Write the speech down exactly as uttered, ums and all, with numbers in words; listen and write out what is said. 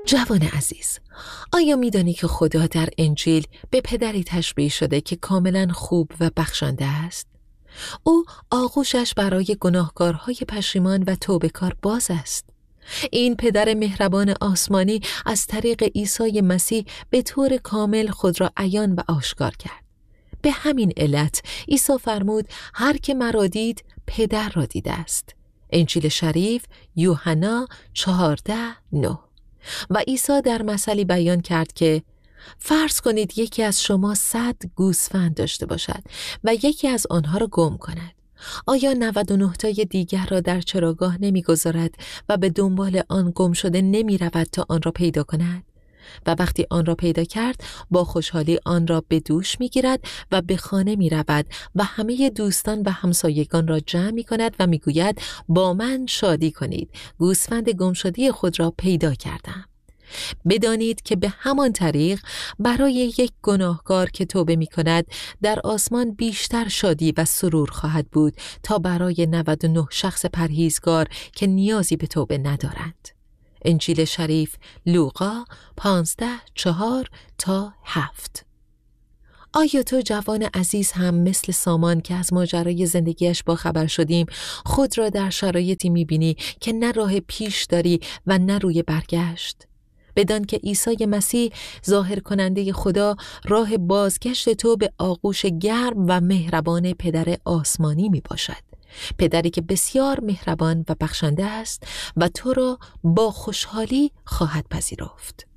جوان عزیز، آیا می‌دانی که خدا در انجیل به پدری تشبیه شده که کاملاً خوب و بخشنده است؟ او آغوشش برای گناهکارهای پشیمان و توبه‌کار باز است. این پدر مهربان آسمانی از طریق عیسی مسیح به طور کامل خود را عیان و آشکار کرد. به همین علت عیسی فرمود هر که مرا دید پدر را دیده است. انجیل شریف یوحنا چهارده نه. و عیسی در مثلی بیان کرد که فرض کنید یکی از شما صد گوسفند داشته باشد و یکی از آنها را گم کند. آیا نود و نه تای دیگر را در چراگاه نمی‌گذارد و به دنبال آن گم شده نمی‌رود تا آن را پیدا کند؟ و وقتی آن را پیدا کرد با خوشحالی آن را به دوش می‌گیرد و به خانه می‌رود و همه دوستان و همسایگان را جمع می‌کند و می‌گوید با من شادی کنید، گوسفند گمشده خود را پیدا کردم. بدانید که به همان طریق برای یک گناهکار که توبه می کند در آسمان بیشتر شادی و سرور خواهد بود تا برای نود و نه شخص پرهیزگار که نیازی به توبه ندارند. انجیل شریف لوقا پانزده چهار تا هفت. آیا تو جوان عزیز هم مثل سامان که از ماجرای زندگیش با خبر شدیم خود را در شرایطی می بینی که نه راه پیش داری و نه روی برگشت؟ بدان که عیسی مسیح ظاهر کننده خدا راه بازگشت تو به آغوش گرم و مهربان پدر آسمانی می باشد. پدری که بسیار مهربان و بخشنده است و تو را با خوشحالی خواهد پذیرفت.